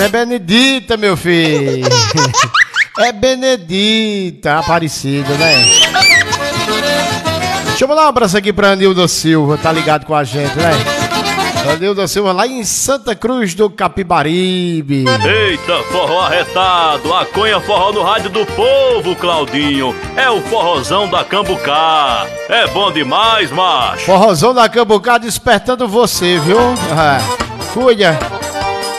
É Benedita, meu filho. É Benedita, Aparecida, né? Deixa eu mandar um abraço aqui pra Anilda Silva, tá ligado com a gente, né? Anilda Silva lá em Santa Cruz do Capibaribe. Eita, forró arretado, a Conha Forró no rádio do povo, Claudinho. É o forrozão da Cambucá. É bom demais, macho. Forrozão da Cambucá despertando você, viu? Cuida.